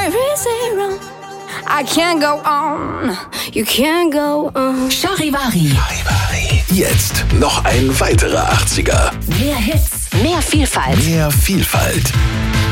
0. I can't go on, you can't go on. Charivari. Jetzt noch ein weiterer 80er. Mehr Hits, mehr Vielfalt. Mehr Vielfalt.